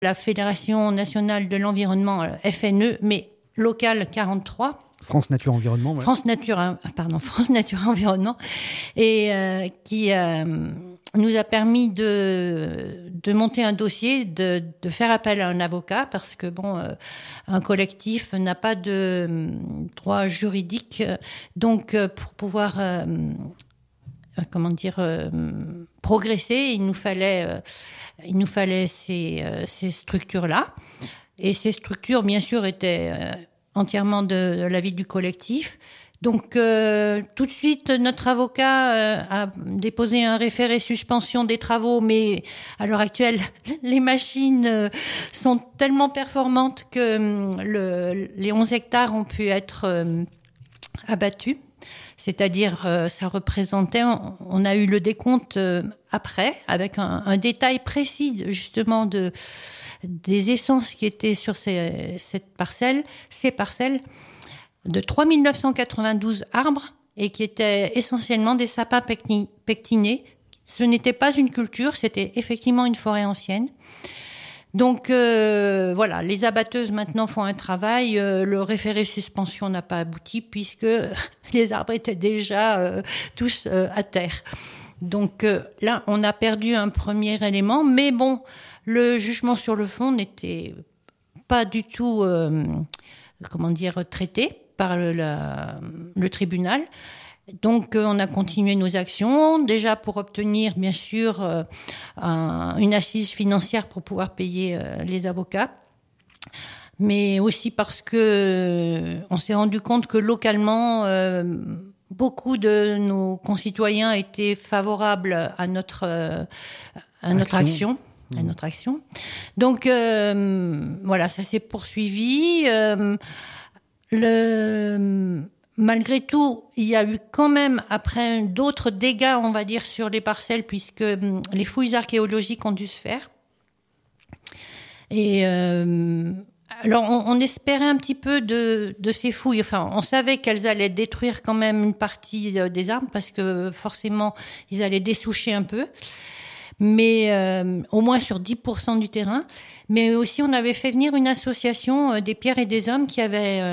la Fédération nationale de l'environnement, FNE, mais locale 43. France Nature Environnement. Ouais. France Nature Environnement, et qui nous a permis de monter un dossier, de faire appel à un avocat, parce que un collectif n'a pas de droit juridique, donc pour pouvoir progresser, il nous fallait ces structures-là, et ces structures, bien sûr, étaient entièrement de l'avis du collectif. Donc, tout de suite, notre avocat a déposé un référé suspension des travaux, mais à l'heure actuelle, les machines sont tellement performantes que les 11 hectares ont pu être abattus. C'est-à-dire, ça représentait, on a eu le décompte après, avec un détail précis, justement, des essences qui étaient sur ces parcelles, de 3992 arbres, et qui étaient essentiellement des sapins pectinés. Ce n'était pas une culture, c'était effectivement une forêt ancienne. Donc voilà, les abatteuses maintenant font un travail. Le référé suspension n'a pas abouti puisque les arbres étaient déjà tous à terre. Donc là, on a perdu un premier élément, mais bon, le jugement sur le fond n'était pas du tout, traité par le tribunal. Donc, on a continué nos actions, déjà pour obtenir, bien sûr, une assise financière pour pouvoir payer les avocats, mais aussi parce que on s'est rendu compte que localement, beaucoup de nos concitoyens étaient favorables à notre action. À notre action. Donc, voilà, ça s'est poursuivi. Malgré tout, il y a eu quand même, après, d'autres dégâts, on va dire, sur les parcelles, puisque les fouilles archéologiques ont dû se faire. Et alors, on espérait un petit peu de ces fouilles. Enfin, on savait qu'elles allaient détruire quand même une partie des arbres, parce que forcément, ils allaient dessoucher un peu. Mais au moins sur 10% du terrain. Mais aussi, on avait fait venir une association des Pierres et des Hommes qui avait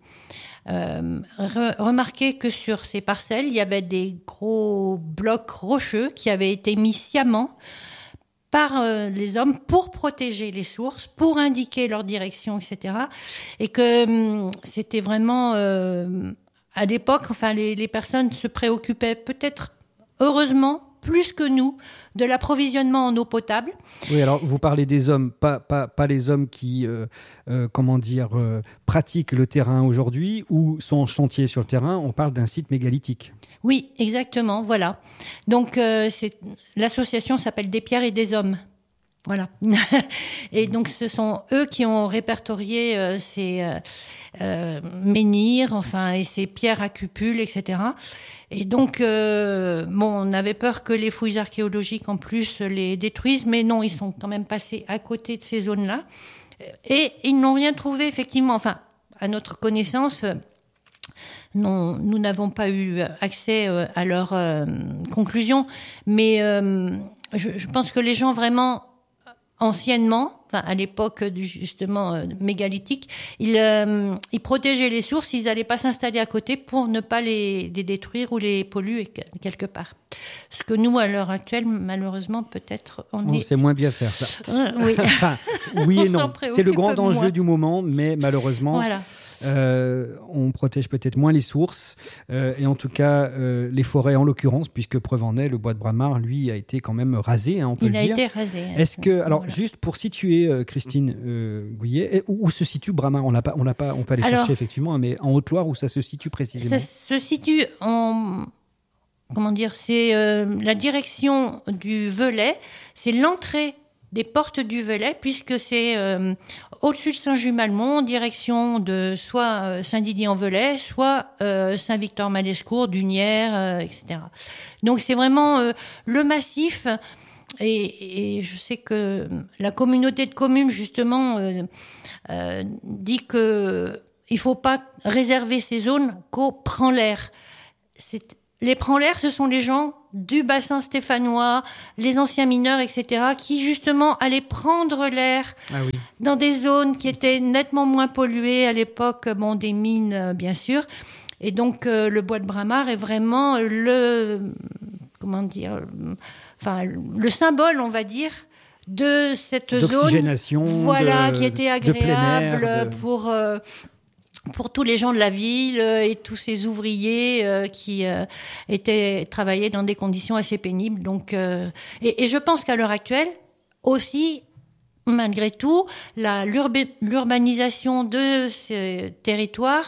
remarqué que sur ces parcelles, il y avait des gros blocs rocheux qui avaient été mis sciemment par les hommes pour protéger les sources, pour indiquer leur direction, etc. Et que c'était vraiment... à l'époque, les personnes se préoccupaient peut-être, heureusement, plus que nous, de l'approvisionnement en eau potable. Oui, alors vous parlez des hommes, pas les hommes qui, pratiquent le terrain aujourd'hui ou sont en chantier sur le terrain. On parle d'un site mégalithique. Oui, exactement, voilà. Donc, l'association s'appelle Des Pierres et des Hommes. Voilà. Et donc, ce sont eux qui ont répertorié ces menhirs, et ces pierres à cupules, etc. Et donc, on avait peur que les fouilles archéologiques, en plus, les détruisent, mais non, ils sont quand même passés à côté de ces zones-là. Et ils n'ont rien trouvé, effectivement, à notre connaissance. Non, nous n'avons pas eu accès à leurs conclusions, mais je pense que les gens vraiment anciennement, à l'époque justement mégalithique, ils protégeaient les sources, ils n'allaient pas s'installer à côté pour ne pas les détruire ou les polluer quelque part. Ce que nous, à l'heure actuelle, malheureusement, peut-être, on sait moins bien faire ça. Oui. Oui et non. C'est le grand enjeu du moment, mais malheureusement... Voilà. On protège peut-être moins les sources et en tout cas les forêts en l'occurrence, puisque preuve en est, le bois de Bramar, lui, a été quand même rasé, on peut le dire. Il a été rasé. Est-ce que, alors juste pour situer Christine Gouillet, où se situe Bramar? On peut aller chercher effectivement, mais en Haute-Loire, où ça se situe précisément? Ça se situe c'est la direction du Velay, c'est l'entrée des portes du Velay, puisque c'est au-dessus de Saint-Just-Malmont, en direction de soit Saint-Didier-en-Velay, soit Saint-Victor-Malescourt, Dunières, etc. Donc c'est vraiment le massif, et je sais que la communauté de communes, justement, dit que il faut pas réserver ces zones qu'aux prends-l'air. Les prends-l'air, ce sont les gens du bassin stéphanois, les anciens mineurs, etc., qui justement allaient prendre l'air dans des zones qui étaient nettement moins polluées à l'époque, des mines, bien sûr. Et donc, le bois de Bramar est vraiment le symbole, on va dire, de cette zone, qui était agréable pour tous les gens de la ville et tous ces ouvriers qui travaillaient dans des conditions assez pénibles. Donc, et je pense qu'à l'heure actuelle aussi, malgré tout, l'urbanisation de ces territoires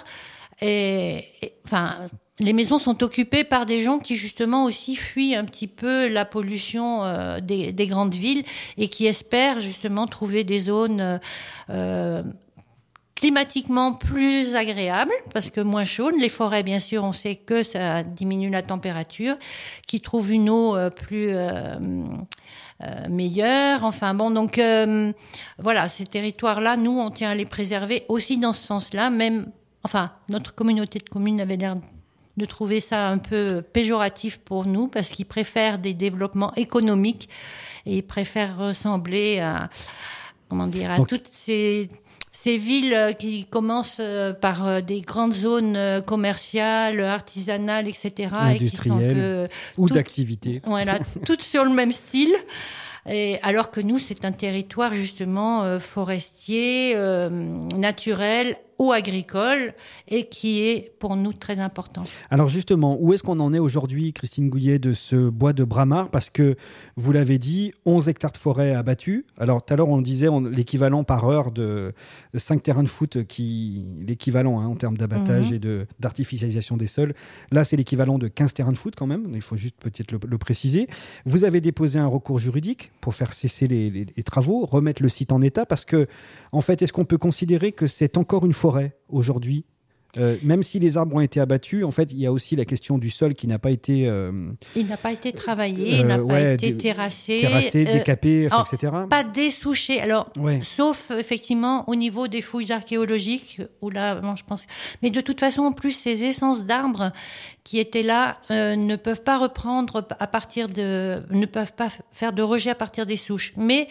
les maisons sont occupées par des gens qui, justement, aussi fuient un petit peu la pollution des grandes villes et qui espèrent, justement, trouver des zones climatiquement plus agréables, parce que moins chaudes. Les forêts, bien sûr, on sait que ça diminue la température, qui trouvent une eau plus meilleure. Donc, voilà, ces territoires-là, nous, on tient à les préserver aussi dans ce sens-là. Notre communauté de communes avait l'air de trouver ça un peu péjoratif pour nous, parce qu'ils préfèrent des développements économiques et ils préfèrent ressembler à toutes ces villes qui commencent par des grandes zones commerciales, artisanales, etc. Industrielles, ou d'activités. Voilà, toutes sur le même style. Et alors que nous, c'est un territoire justement forestier, naturel ou agricole, et qui est pour nous très important. Alors justement, où est-ce qu'on en est aujourd'hui, Christine Gouillet, de ce bois de Bramar ? Parce que, vous l'avez dit, 11 hectares de forêt abattus. Alors tout à l'heure, on disait l'équivalent par heure de 5 terrains de foot, l'équivalent en termes d'abattage et d'artificialisation des sols. Là, c'est l'équivalent de 15 terrains de foot quand même, il faut juste peut-être le préciser. Vous avez déposé un recours juridique pour faire cesser les travaux, remettre le site en état, parce que, en fait, est-ce qu'on peut considérer que c'est encore une forêt aujourd'hui, même si les arbres ont été abattus, en fait, il y a aussi la question du sol qui n'a pas été... il n'a pas été travaillé, il n'a pas été terrassé, décapé, etc. Pas dessouché. Alors, sauf effectivement au niveau des fouilles archéologiques, où là, je pense... Mais de toute façon, en plus, ces essences d'arbres qui étaient là ne peuvent pas reprendre ne peuvent pas faire de rejet à partir des souches. Mais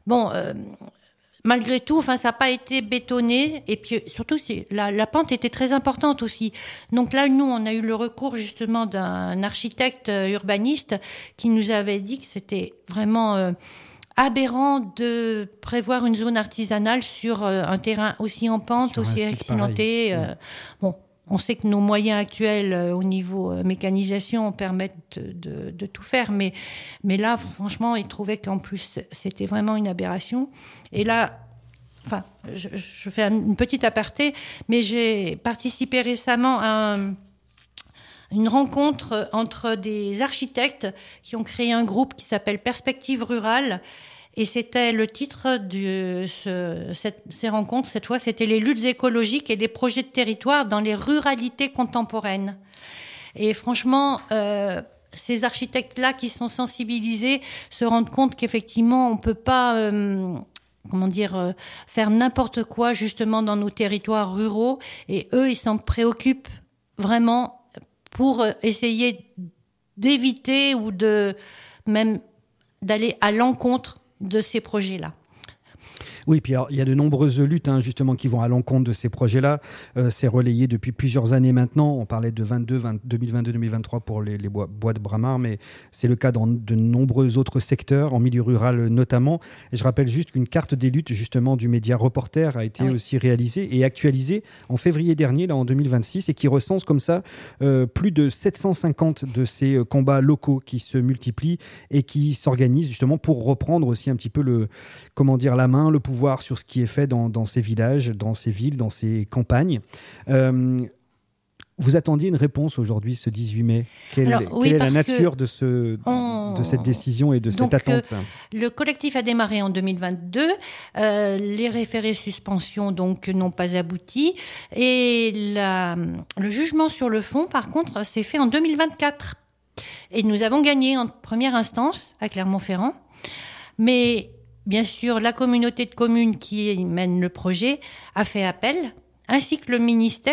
malgré tout, ça n'a pas été bétonné. Et puis, surtout, la pente était très importante aussi. Donc là, nous, on a eu le recours, justement, d'un architecte urbaniste qui nous avait dit que c'était vraiment aberrant de prévoir une zone artisanale sur un terrain aussi en pente, aussi accidenté. On sait que nos moyens actuels au niveau mécanisation permettent de tout faire, mais là, franchement, ils trouvaient qu'en plus, c'était vraiment une aberration. Et là, je fais une petite aparté, mais j'ai participé récemment à une rencontre entre des architectes qui ont créé un groupe qui s'appelle Perspectives Rurales. Et c'était le titre de ces rencontres, cette fois, c'était les luttes écologiques et les projets de territoire dans les ruralités contemporaines. Et franchement, ces architectes-là qui sont sensibilisés se rendent compte qu'effectivement, on ne peut pas faire n'importe quoi justement dans nos territoires ruraux. Et eux, ils s'en préoccupent vraiment pour essayer d'éviter ou même d'aller à l'encontre de ces projets-là. Oui, puis alors, il y a de nombreuses luttes justement qui vont à l'encontre de ces projets-là. C'est relayé depuis plusieurs années maintenant. On parlait de 2022-2023 pour les bois de Bramar, mais c'est le cas dans de nombreux autres secteurs, en milieu rural notamment. Et je rappelle juste qu'une carte des luttes justement du média Reporter a été aussi réalisée et actualisée en février dernier, là en 2026, et qui recense comme ça plus de 750 de ces combats locaux qui se multiplient et qui s'organisent justement pour reprendre aussi un petit peu la main, le pouvoir sur ce qui est fait dans ces villages, dans ces villes, dans ces campagnes. Vous attendiez une réponse aujourd'hui, ce 18 mai. Quelle est la nature de cette décision et de cette attente Le collectif a démarré en 2022. Les référés suspension n'ont pas abouti. Et le jugement sur le fond, par contre, s'est fait en 2024. Et nous avons gagné en première instance à Clermont-Ferrand. Mais bien sûr, la communauté de communes qui mène le projet a fait appel, ainsi que le ministère,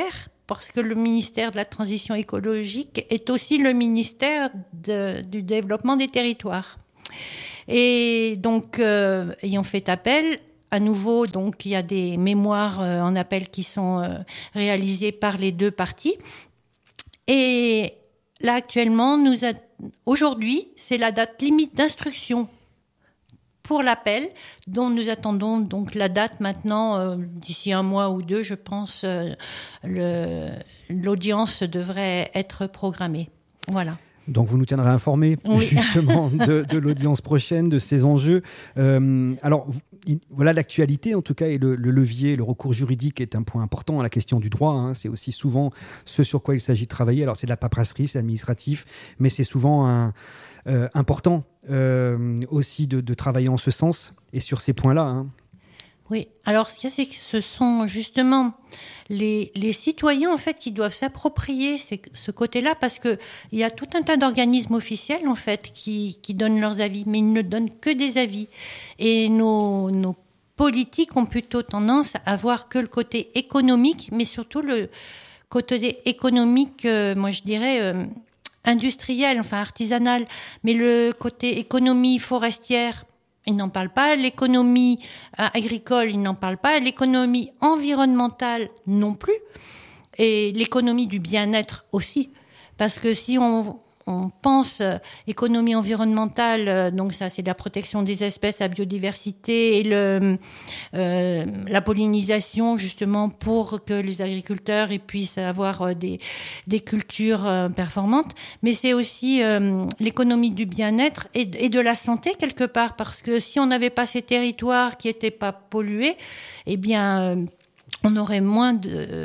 parce que le ministère de la Transition écologique est aussi le ministère du développement des territoires. Et donc, ayant fait appel, à nouveau, donc, il y a des mémoires en appel qui sont réalisées par les deux parties. Et là, actuellement, aujourd'hui, c'est la date limite d'instruction pour l'appel, dont nous attendons donc la date maintenant, d'ici 1 mois ou 2, je pense, l'audience devrait être programmée. Voilà. Donc vous nous tiendrez informés justement de l'audience prochaine, de ces enjeux. Alors voilà, l'actualité en tout cas, et le levier, le recours juridique est un point important à la question du droit, hein. C'est aussi souvent ce sur quoi il s'agit de travailler. Alors c'est de la paperasserie, c'est administratif, mais c'est souvent important aussi de travailler en ce sens et sur ces points-là, hein. Oui, alors ce qu'il y a, c'est que ce sont justement les citoyens en fait qui doivent s'approprier ce côté-là, parce que il y a tout un tas d'organismes officiels en fait qui donnent leurs avis, mais ils ne donnent que des avis. Et nos politiques ont plutôt tendance à voir que le côté économique, mais surtout le côté économique, moi je dirais industriel, enfin artisanal, mais le côté économie forestière, ils n'en parlent pas. L'économie agricole, ils n'en parlent pas. L'économie environnementale non plus. Et l'économie du bien-être aussi. Parce que si on pense économie environnementale, donc ça c'est la protection des espèces, la biodiversité et la pollinisation justement pour que les agriculteurs puissent avoir des cultures performantes, mais c'est aussi l'économie du bien-être et de la santé quelque part, parce que si on n'avait pas ces territoires qui n'étaient pas pollués, eh bien on aurait moins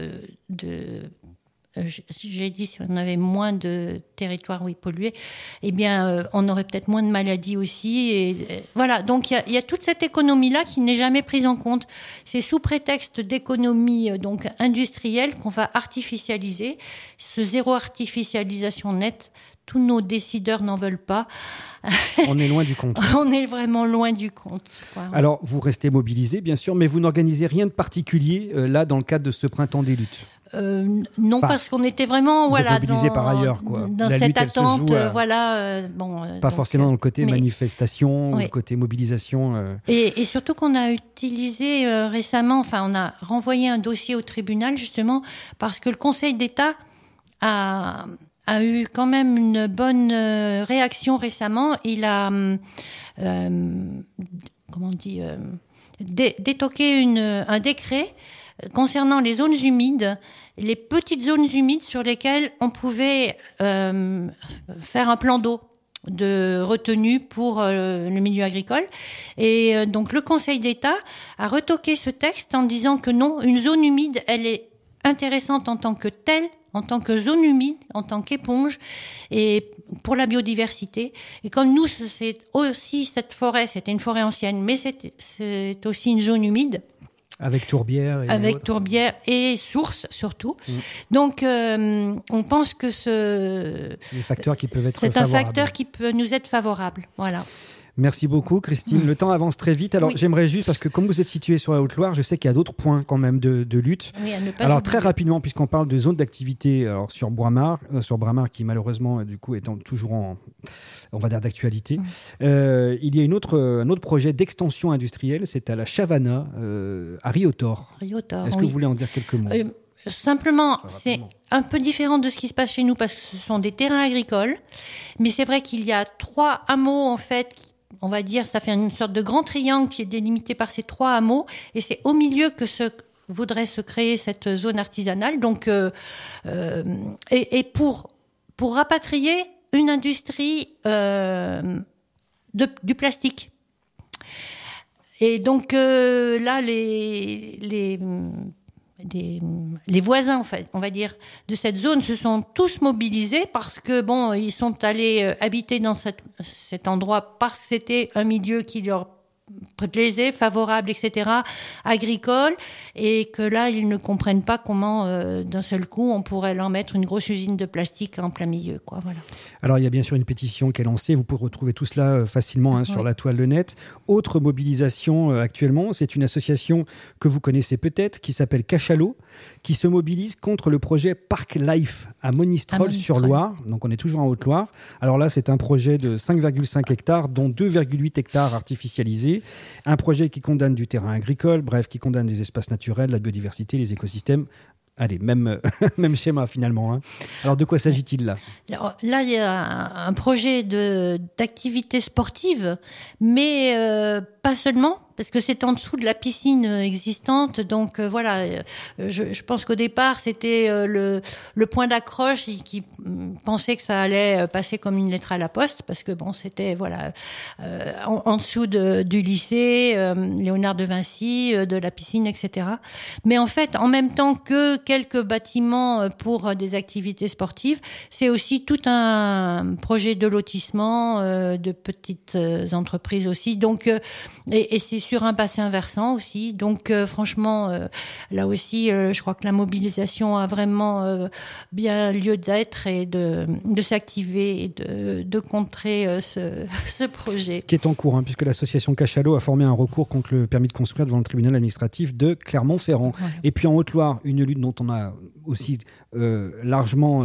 j'ai dit si on avait moins de territoires pollués, eh bien on aurait peut-être moins de maladies aussi. Et voilà, donc il y a toute cette économie-là qui n'est jamais prise en compte. C'est sous prétexte d'économie donc industrielle qu'on va artificialiser. Ce zéro artificialisation nette, tous nos décideurs n'en veulent pas. On est loin du compte. On est vraiment loin du compte, quoi. Alors, vous restez mobilisés, bien sûr, mais vous n'organisez rien de particulier là dans le cadre de ce printemps des luttes. Non, enfin, parce qu'on était vraiment par ailleurs, quoi. Dans cette attente, bon. Pas forcément dans le côté manifestation, ou le côté mobilisation. Et surtout qu'on a utilisé récemment, enfin, on a renvoyé un dossier au tribunal justement parce que le Conseil d'État a eu quand même une bonne réaction récemment. Il a, détoqué un décret concernant les zones humides, les petites zones humides sur lesquelles on pouvait faire un plan d'eau de retenue pour le milieu agricole. Et donc le Conseil d'État a retoqué ce texte en disant que non, une zone humide, elle est intéressante en tant que telle, en tant que zone humide, en tant qu'éponge, et pour la biodiversité. Et comme nous, c'est aussi cette forêt, c'était une forêt ancienne, mais c'est aussi une zone humide. Avec tourbière et source surtout. Donc on pense que des facteurs qui peuvent être c'est favorables. Un facteur qui peut nous être favorable. Voilà. Merci beaucoup, Christine. Le temps avance très vite. Alors, j'aimerais juste, parce que comme vous êtes située sur la Haute-Loire, je sais qu'il y a d'autres points quand même de lutte. Oui, à ne pas alors, oublier. très rapidement, puisqu'on parle de zones d'activité, alors sur Bramar, qui malheureusement, du coup, étant toujours on va dire, d'actualité. Il y a un autre projet d'extension industrielle, c'est à la Chavana, à Riotor. Est-ce que vous voulez en dire quelques mots? Simplement, c'est un peu différent de ce qui se passe chez nous parce que ce sont des terrains agricoles, mais c'est vrai qu'il y a 3 hameaux en fait. On va dire, ça fait une sorte de grand triangle qui est délimité par ces 3 hameaux, et c'est au milieu que voudrait se créer cette zone artisanale. Donc, et pour rapatrier une industrie du plastique. Et donc là, les voisins, en fait, on va dire, de cette zone se sont tous mobilisés parce que, ils sont allés habiter dans cet endroit parce que c'était un milieu qui leur plaisait, favorable, etc., agricole, et que là, ils ne comprennent pas comment, d'un seul coup, on pourrait leur mettre une grosse usine de plastique en plein milieu, quoi, voilà. Alors, il y a bien sûr une pétition qui est lancée. Vous pouvez retrouver tout cela facilement sur la toile de net. Autre mobilisation actuellement, c'est une association que vous connaissez peut-être, qui s'appelle Cachalot, qui se mobilise contre le projet Parc Life à Monistrol-sur-Loire. Donc, on est toujours en Haute-Loire. Alors là, c'est un projet de 5,5 hectares, dont 2,8 hectares artificialisés. Un projet qui condamne du terrain agricole, bref, qui condamne les espaces naturels, la biodiversité, les écosystèmes. Allez, même schéma finalement. Hein. Alors, de quoi s'agit-il là ? Alors, là, il y a un projet d'activité sportive, mais pas seulement, parce que c'est en dessous de la piscine existante. Donc voilà, je pense qu'au départ, c'était le point d'accroche qui pensait que ça allait passer comme une lettre à la poste, parce que bon, c'était voilà en dessous du lycée Léonard de Vinci, de la piscine, etc. Mais en fait, en même temps que quelques bâtiments pour des activités sportives, c'est aussi tout un projet de lotissement de petites entreprises aussi. Donc et c'est sur un bassin versant aussi. Donc franchement, là aussi, je crois que la mobilisation a vraiment bien lieu d'être et de s'activer et de contrer ce projet. Ce qui est en cours, puisque l'association Cachalot a formé un recours contre le permis de construire devant le tribunal administratif de Clermont-Ferrand. Voilà. Et puis en Haute-Loire, une lutte dont on a aussi largement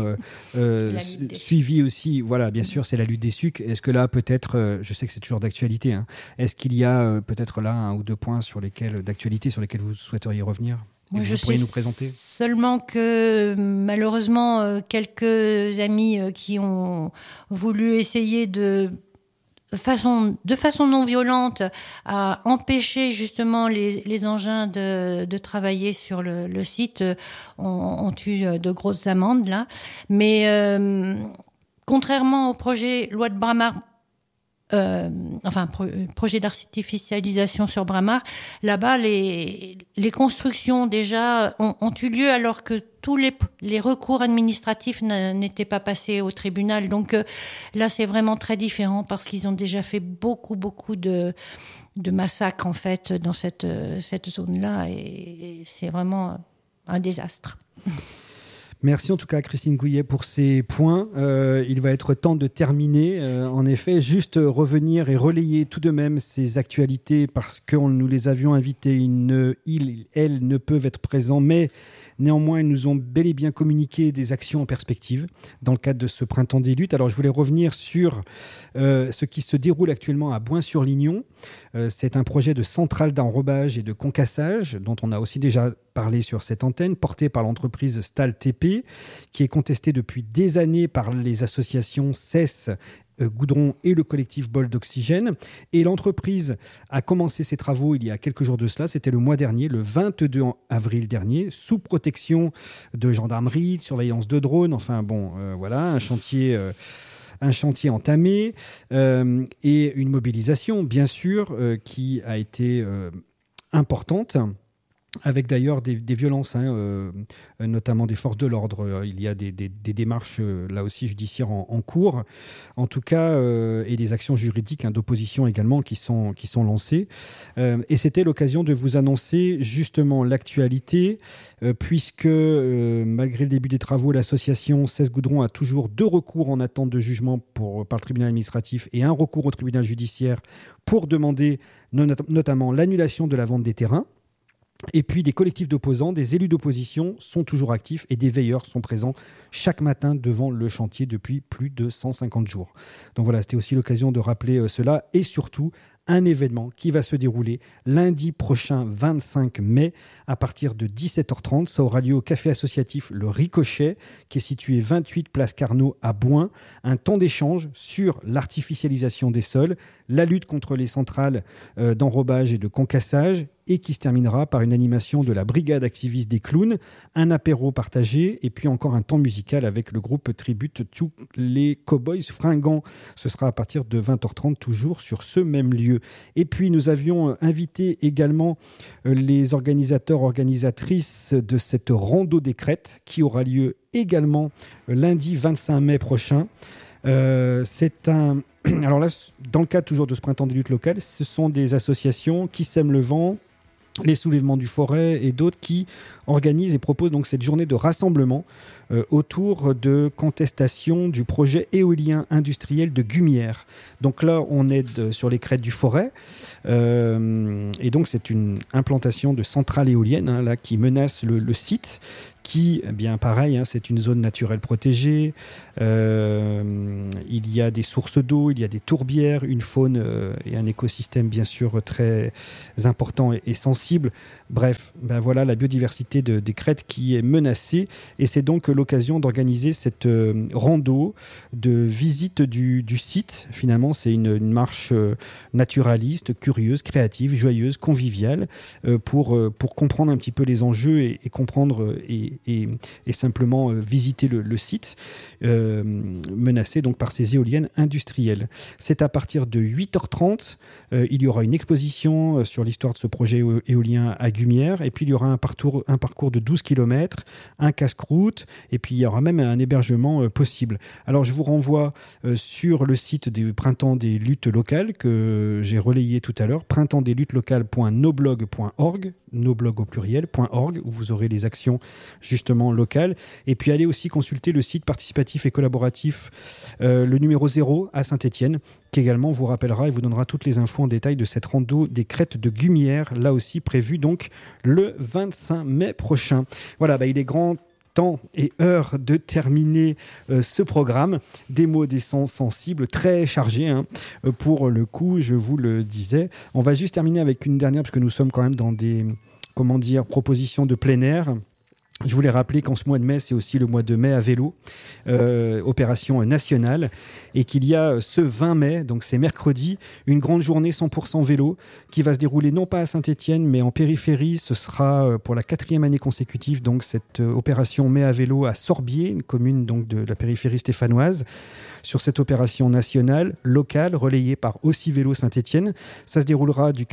suivi aussi, voilà, bien sûr, c'est la lutte des sucs. Est-ce que là, peut-être, je sais que c'est toujours d'actualité, est-ce qu'il y a peut-être là un ou deux points d'actualité sur lesquels vous souhaiteriez revenir ? Moi, vous pourriez nous présenter ? Seulement que malheureusement, quelques amis qui ont voulu essayer de façon non violente à empêcher justement les engins de travailler sur le site ont eu de grosses amendes là. Mais contrairement au projet loi de Bramar, projet d'artificialisation sur Bramar, là-bas les constructions déjà ont eu lieu alors que tous les recours administratifs n'étaient pas passés au tribunal. Donc là, c'est vraiment très différent parce qu'ils ont déjà fait beaucoup de massacres en fait dans cette zone-là et c'est vraiment un désastre. Merci en tout cas Christine Gouillet pour ces points. Il va être temps de terminer. En effet, juste revenir et relayer tout de même ces actualités parce que nous les avions invités. Elles ne peuvent être présents, mais néanmoins, ils nous ont bel et bien communiqué des actions en perspective dans le cadre de ce printemps des luttes. Alors, je voulais revenir sur ce qui se déroule actuellement à Boin-sur-Lignon. C'est un projet de centrale d'enrobage et de concassage dont on a aussi déjà parlé sur cette antenne, porté par l'entreprise Stal TP, qui est contestée depuis des années par les associations CES, Goudron et le collectif Bol d'Oxygène. Et l'entreprise a commencé ses travaux il y a quelques jours de cela, c'était le mois dernier, le 22 avril dernier, sous protection de gendarmerie, de surveillance de drones, voilà, un chantier entamé et une mobilisation, bien sûr, qui a été importante. Avec d'ailleurs des violences, notamment des forces de l'ordre. Il y a des démarches, là aussi, judiciaires en cours, en tout cas, et des actions juridiques d'opposition également qui sont lancées. Et c'était l'occasion de vous annoncer justement l'actualité, puisque malgré le début des travaux, l'association 16 Goudron a toujours 2 recours en attente de jugement par le tribunal administratif et un recours au tribunal judiciaire pour demander notamment l'annulation de la vente des terrains. Et puis des collectifs d'opposants, des élus d'opposition sont toujours actifs et des veilleurs sont présents chaque matin devant le chantier depuis plus de 150 jours. Donc voilà, c'était aussi l'occasion de rappeler cela et surtout un événement qui va se dérouler lundi prochain 25 mai à partir de 17h30. Ça aura lieu au café associatif Le Ricochet qui est situé 28 place Carnot à Boin. Un temps d'échange sur l'artificialisation des sols, la lutte contre les centrales d'enrobage et de concassage et qui se terminera par une animation de la brigade activiste des clowns, un apéro partagé et puis encore un temps musical avec le groupe Tribute tous les Cowboys Fringants. Ce sera à partir de 20h30 toujours sur ce même lieu. Et puis nous avions invité également les organisatrices de cette rando des crêtes qui aura lieu également lundi 25 mai prochain. C'est un... Alors là, dans le cadre toujours de ce printemps des luttes locales, ce sont des associations qui sèment le vent, les soulèvements du Forêt et d'autres qui organisent et proposent donc cette journée de rassemblement autour de contestation du projet éolien industriel de Gumières. Donc là, on est sur les crêtes du Forêt et donc c'est une implantation de centrale éolienne là, qui menace le site qui, eh bien pareil, c'est une zone naturelle protégée. Il y a des sources d'eau, il y a des tourbières, une faune et un écosystème bien sûr très important et sensible. Bref, voilà la biodiversité des crêtes qui est menacée et c'est donc l'occasion d'organiser cette rando de visite du site. Finalement, c'est une marche naturaliste, curieuse, créative, joyeuse, conviviale pour comprendre un petit peu les enjeux et comprendre et simplement visiter le site menacé donc par ces éoliennes industrielles. C'est à partir de 8h30. Il y aura une exposition sur l'histoire de ce projet éolien à Gumières et puis il y aura un parcours de 12 km, un casse-croûte et puis il y aura même un hébergement possible. Alors je vous renvoie sur le site du Printemps des luttes locales que j'ai relayé tout à l'heure, printemps-des-luttes-locales.noblog.org, noblog au pluriel.org, où vous aurez les actions justement locales. Et puis allez aussi consulter le site participatif et collaboratif, le numéro 0 à Saint-Étienne, qui également vous rappellera et vous donnera toutes les infos en détail de cette rando des crêtes de Gumières, là aussi prévue donc le 25 mai prochain. Voilà, il est grand temps et heure de terminer ce programme. Des mots, des sons sensibles, très chargés pour le coup, je vous le disais. On va juste terminer avec une dernière, parce que nous sommes quand même dans des propositions de plein air. Je voulais rappeler qu'en ce mois de mai, c'est aussi le mois de mai à vélo, opération nationale, et qu'il y a ce 20 mai, donc c'est mercredi, une grande journée 100% vélo qui va se dérouler non pas à Saint-Étienne, mais en périphérie. Ce sera pour la 4e année consécutive, donc cette opération mai à vélo à Sorbier, une commune donc de la périphérie stéphanoise. Sur cette opération nationale, locale, relayée par Aussi Vélo Saint-Étienne. Ça se déroulera de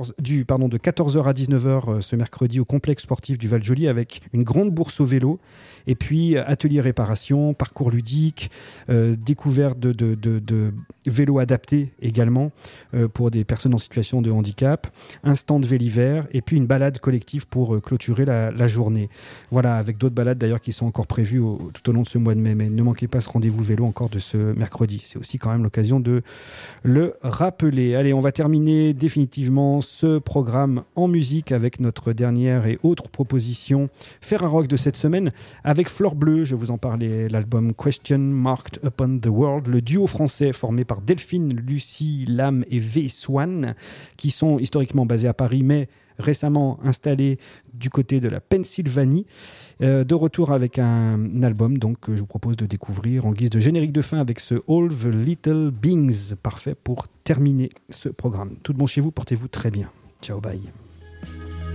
14h à 19h ce mercredi au complexe sportif du Val-Joli avec une grande bourse au vélo et puis atelier réparation, parcours ludique, découverte de vélos adaptés également pour des personnes en situation de handicap, un stand Véliver et puis une balade collective pour clôturer la journée. Voilà, avec d'autres balades d'ailleurs qui sont encore prévues tout au long de ce mois de mai. Mais ne manquez pas ce rendez-vous vélo encore de ce mercredi. C'est aussi quand même l'occasion de le rappeler. Allez, on va terminer définitivement ce programme en musique avec notre dernière et autre proposition Faire un rock de cette semaine avec Fleur Bleue. Je vous en parlais, l'album Question Marked Upon the World, le duo français formé par Delphine, Lucie, Lam et V. Swan, qui sont historiquement basés à Paris, mais récemment installés du côté de la Pennsylvanie, de retour avec un album donc, que je vous propose de découvrir en guise de générique de fin avec ce All the Little Beings, parfait pour terminer ce programme. Tout de bon chez vous, portez-vous très bien. Ciao, bye.